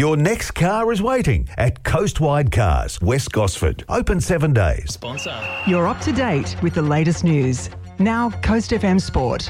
Your next car is waiting at Coastwide Cars, West Gosford. Open 7 days. Sponsor. You're up to date with the latest news. Now, Coast FM Sport.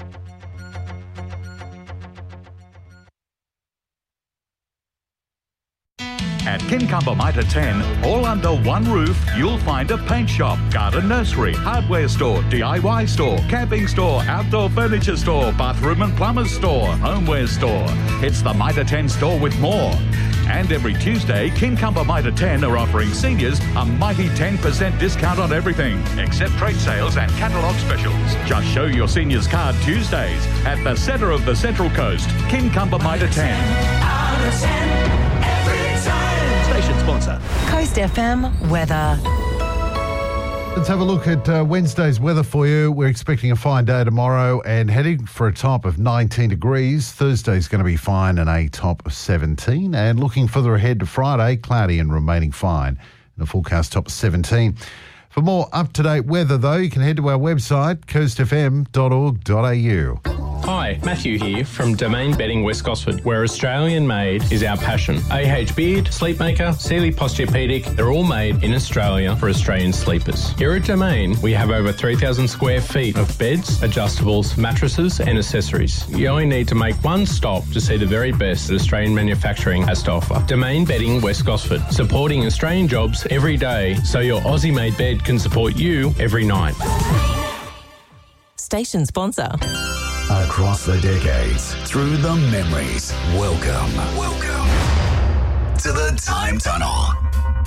At Kincumber Mitre 10, all under one roof, you'll find a paint shop, garden nursery, hardware store, DIY store, camping store, outdoor furniture store, bathroom and plumber's store, homeware store. It's the Mitre 10 store with more. And every Tuesday, Kincumber Mitre 10 are offering seniors a mighty 10% discount on everything, except trade sales and catalogue specials. Just show your seniors card Tuesdays at the centre of the Central Coast, Kincumber Mitre 10. Station sponsor. Coast FM weather. Let's have a look at Wednesday's weather for you. We're expecting a fine day tomorrow and heading for a top of 19 degrees. Thursday's going to be fine and a top of 17. And looking further ahead to Friday, cloudy and remaining fine and a forecast top of 17. For more up-to-date weather, though, you can head to our website, coastfm.org.au. Hi, Matthew here from Domain Bedding West Gosford, where Australian made is our passion. AH Beard, Sleepmaker, Sealy Posturepedic, they're all made in Australia for Australian sleepers. Here at Domain, we have over 3,000 square feet of beds, adjustables, mattresses and accessories. You only need to make one stop to see the very best that Australian manufacturing has to offer. Domain Bedding West Gosford, supporting Australian jobs every day so your Aussie-made bed can support you every night. Station sponsor. Across the decades, through the memories, welcome to the Time Tunnel.